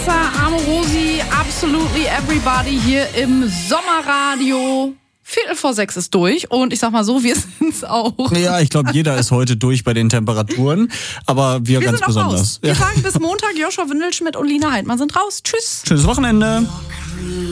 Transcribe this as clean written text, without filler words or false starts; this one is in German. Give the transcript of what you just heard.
Vanessa Amorosi, Absolutely Everybody hier im Sommerradio. 5:45 ist durch und ich sag mal so, wir sind's auch. Ja, ich glaube, jeder ist heute durch bei den Temperaturen, aber wir ganz sind auch besonders. Raus. Wir sagen bis Montag, Joshua Windelschmidt und Lina Heidmann sind raus. Tschüss. Schönes Wochenende.